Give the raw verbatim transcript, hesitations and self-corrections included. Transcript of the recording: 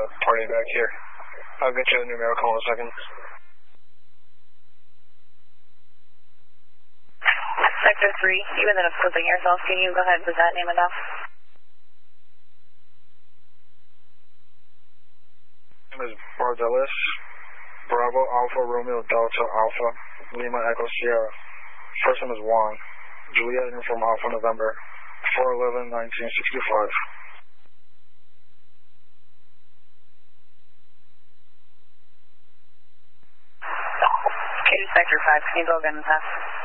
party back here. I'll get you a numerical in a second. Sector three, you ended up flipping yourself. Can you go ahead with that name enough? My name is Bardelis. Bravo Alpha Romeo Delta Alpha Lima Echo Sierra. First name is Juan. Juliet Uniform Alpha November. four eleven nineteen sixty-five. Katie Sector five, can you go again and pass?